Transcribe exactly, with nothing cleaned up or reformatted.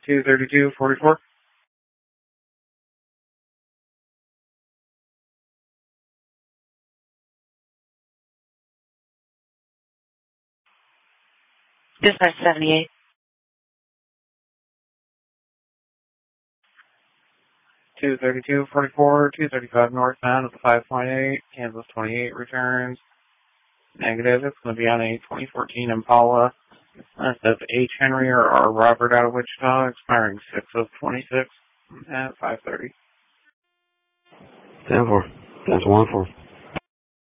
two thirty-two forty-four. Dispatch seventy-eight. two thirty-two forty-four, two thirty-five northbound at the five point eight, Kansas twenty-eight returns. Negative, it's going to be on a twenty fourteen Impala. That says H. Henry or R. Robert out of Wichita, expiring six of twenty-six at five thirty. ten four. ten one four.